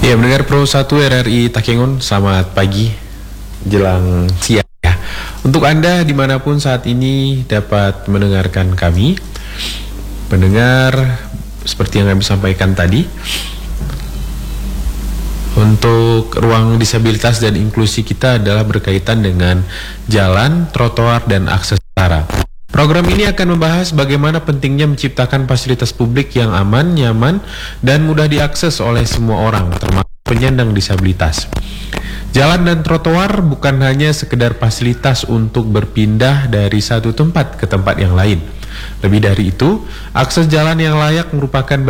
Ya, mendengar Pro 1 RRI Takengon, selamat pagi jelang siang ya. Untuk Anda dimanapun saat ini dapat mendengarkan kami, pendengar, seperti yang kami sampaikan tadi, untuk ruang disabilitas dan inklusi kita adalah berkaitan dengan jalan, trotoar, dan akses setara. Program ini akan membahas bagaimana pentingnya menciptakan fasilitas publik yang aman, nyaman, dan mudah diakses oleh semua orang, termasuk penyandang disabilitas. Jalan dan trotoar bukan hanya sekedar fasilitas untuk berpindah dari satu tempat ke tempat yang lain. Lebih dari itu, akses jalan yang layak merupakan